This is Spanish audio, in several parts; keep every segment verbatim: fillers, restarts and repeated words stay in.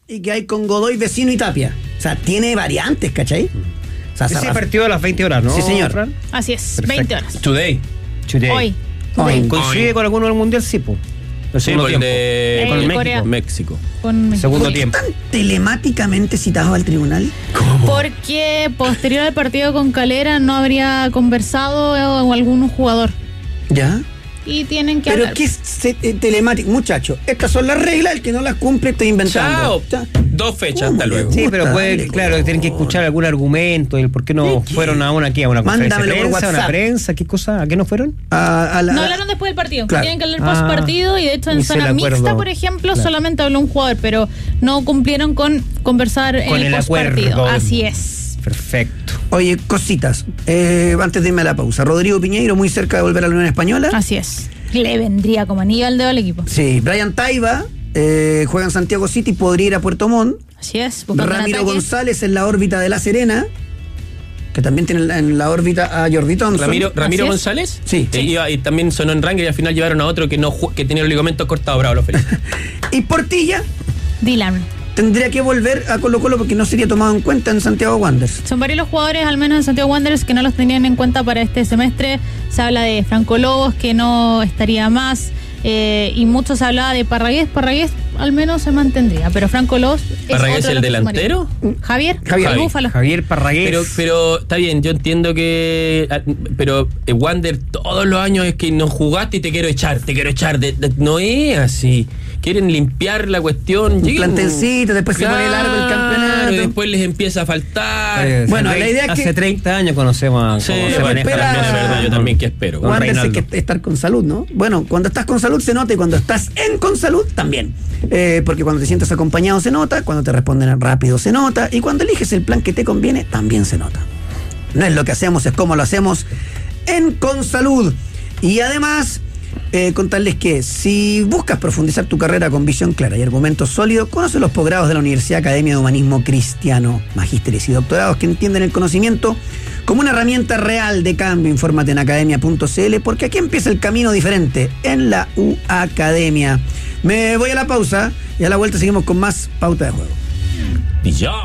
y que hay con Godoy, Vecino y Tapia. O sea, tiene variantes, ¿cachai? O sea, ese Sarraf- partido a las veinte horas, ¿no? Sí, señor. Así es, Perfecto. veinte horas. Today. Today. Hoy. Hoy. ¿Coincide Hoy. con alguno del Mundial? Sí, po. El Sí, segundo con el tiempo. de Eh, con el México. Corea. México. Con Segundo ¿Por qué tiempo. están telemáticamente citados al tribunal? Porque posterior al partido con Calera no habría conversado eh, con algún jugador. ¿Ya? Y tienen que Pero hablar. qué es se- eh, telemático, muchachos. Estas son las reglas, el que no las cumple estoy inventando. Chao. Ya. Dos fechas, ¿Cómo hasta le luego. Sí, gusta? pero puede, Dale, claro, color. tienen que escuchar algún argumento, el por qué no ¿Qué? fueron a una, aquí, a una conferencia de Mándamelo por prensa, a una WhatsApp. prensa, ¿qué cosa? ¿A qué no fueron? A- a la- No hablaron después del partido. Claro. Tienen que hablar Ah, post partido y de hecho en ni sé zona el acuerdo. mixta, por ejemplo, Claro. solamente habló un jugador, pero no cumplieron con conversar Con en el, el post partido. acuerdo. Así es. Perfecto. Oye, cositas. Eh, antes de irme a la pausa. Rodrigo Piñeiro, muy cerca de volver a la Unión Española. Así es. Le vendría como anillo al dedo al equipo. Sí, Brian Taiba eh, juega en Santiago City, podría ir a Puerto Montt. Así es. buscando un Ramiro ataque. González en la órbita de La Serena, que también tiene en la, en la órbita a Jordi Thompson. Ramiro, Ramiro Así es. González. Sí. Eh, iba- y también sonó en Ranger y al final llevaron a otro que no ju- que tenía los ligamentos cortados. Bravo, los felicito. Y Portilla Dylan. tendría que volver a Colo Colo porque no sería tomado en cuenta en Santiago Wanderers. Son varios los jugadores, al menos en Santiago Wanderers, que no los tenían en cuenta para este semestre. Se habla de Franco Lobos, que no estaría más. Eh, y mucho se hablaba de Parragués. Parragués al menos se mantendría, pero Franco Lobos es ¿Parragués otro de el los que delantero? sumaría. Javier, Javier. el Búfalo. Javier Parragués. Pero, pero está bien, yo entiendo que. ah, Pero eh, Wander todos los años es que no jugaste y te quiero echar, te quiero echar. De- de- no es así. Quieren limpiar la cuestión. Un lleguen- plantencito, después se pone largo el campeonato. Y después les empieza a faltar. Eh, Bueno, hace la idea es hace que- treinta años conocemos a Sí, cómo se pero maneja espera- la también es verdad, yo también que espero. Con Wanderers hay Reinaldo. que estar con salud, ¿no? Bueno, cuando estás con salud se nota y cuando estás en con salud también. Eh, porque cuando te sientes acompañado se nota, cuando te responden rápido se nota y cuando eliges el plan que te conviene también se nota. No es lo que hacemos, es como lo hacemos en Con Salud. Y además, eh, contarles que si buscas profundizar tu carrera con visión clara y argumentos sólidos, conoce los posgrados de la Universidad Academia de Humanismo Cristiano, magísteres y doctorados que entienden el conocimiento como una herramienta real de cambio. Infórmate en academia punto c l porque aquí empieza el camino diferente en la U Academia. Me voy a la pausa y a la vuelta seguimos con más Pauta de Juego. Y ya.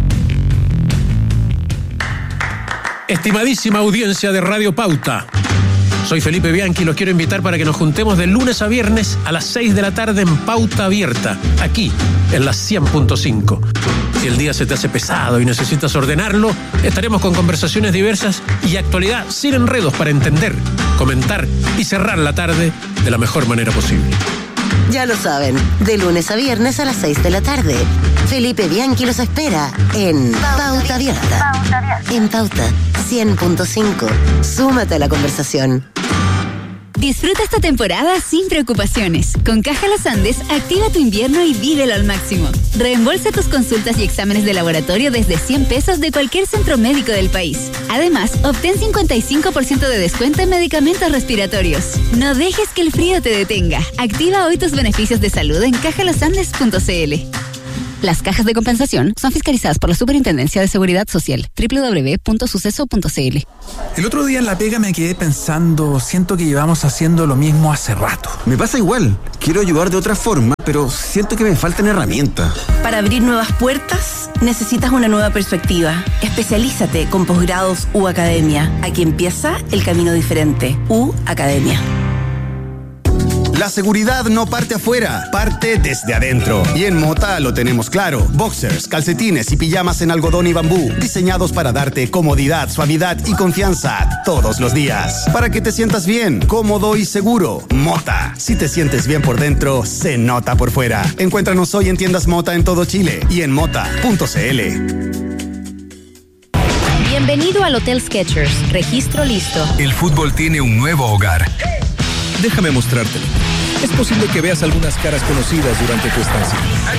Estimadísima audiencia de Radio Pauta, soy Felipe Bianchi y los quiero invitar para que nos juntemos de lunes a viernes a las seis de la tarde en Pauta Abierta, aquí en la cien punto cinco. Si el día se te hace pesado y necesitas ordenarlo, estaremos con conversaciones diversas y actualidad sin enredos para entender, comentar y cerrar la tarde de la mejor manera posible. Ya lo saben, de lunes a viernes a las seis de la tarde. Felipe Bianchi los espera en Pauta Abierta. En Pauta cien punto cinco. Súmate a la conversación. Disfruta esta temporada sin preocupaciones. Con Caja Los Andes, activa tu invierno y vívelo al máximo. Reembolsa tus consultas y exámenes de laboratorio desde cien pesos de cualquier centro médico del país. Además, obtén cincuenta y cinco por ciento de descuento en medicamentos respiratorios. No dejes que el frío te detenga. Activa hoy tus beneficios de salud en caja los andes punto c l. Las cajas de compensación son fiscalizadas por la Superintendencia de Seguridad Social. doble u doble u doble u punto suceso punto c l. El otro día en la pega me quedé pensando, siento que llevamos haciendo lo mismo hace rato. Me pasa igual, quiero ayudar de otra forma, pero siento que me faltan herramientas. Para abrir nuevas puertas, necesitas una nueva perspectiva. Especialízate con posgrados U Academia. Aquí empieza el camino diferente. U Academia. La seguridad no parte afuera, parte desde adentro. Y en Mota lo tenemos claro. Boxers, calcetines y pijamas en algodón y bambú, diseñados para darte comodidad, suavidad y confianza todos los días. Para que te sientas bien, cómodo y seguro. Mota. Si te sientes bien por dentro, se nota por fuera. Encuéntranos hoy en tiendas Mota en todo Chile y en mota punto c l. Bienvenido al Hotel Skechers. Registro listo. El fútbol tiene un nuevo hogar. Déjame mostrártelo. Es posible que veas algunas caras conocidas durante tu estancia.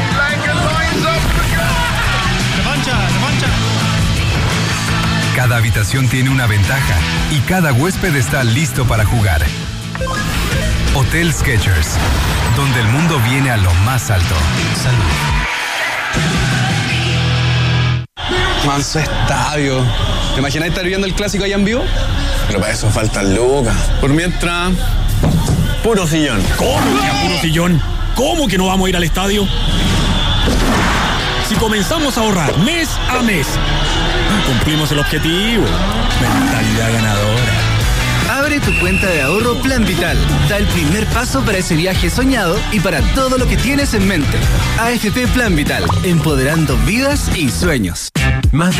Cada habitación tiene una ventaja y cada huésped está listo para jugar. Hotel Skechers, donde el mundo viene a lo más alto. Salud. Manso estadio. ¿Te imaginas estar viendo el clásico allá en vivo? Pero para eso faltan lucas. Por mientras, puro sillón. ¿Cómo que a puro sillón? ¿Cómo que no vamos a ir al estadio? Si comenzamos a ahorrar mes a mes, cumplimos el objetivo. Mentalidad ganadora. Abre tu cuenta de ahorro Plan Vital. Da el primer paso para ese viaje soñado y para todo lo que tienes en mente. A F P Plan Vital, empoderando vidas y sueños. Más